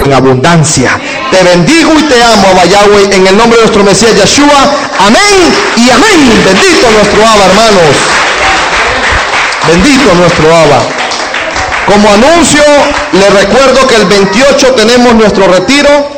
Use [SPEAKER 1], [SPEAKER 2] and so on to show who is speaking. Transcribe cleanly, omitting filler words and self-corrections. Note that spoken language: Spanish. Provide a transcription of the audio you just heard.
[SPEAKER 1] en abundancia. Te bendigo y te amo, Abba Yahweh, en el nombre de nuestro Mesías Yeshua. Amén y amén. Bendito nuestro Abba, hermanos. Bendito nuestro Abba. Como anuncio, les recuerdo que el 28 tenemos nuestro retiro.